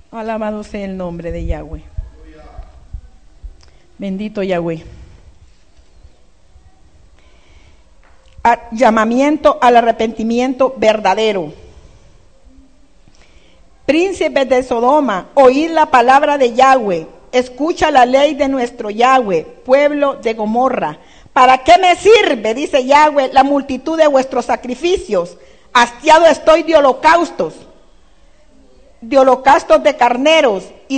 Alabado sea el nombre de Yahweh. Bendito Yahweh. Llamamiento al arrepentimiento verdadero. Príncipes de Sodoma, oíd la palabra de Yahweh. Escucha la ley de nuestro Yahweh, pueblo de Gomorra. ¿Para qué me sirve, dice Yahweh, la multitud de vuestros sacrificios? Hastiado estoy de holocaustos de carneros y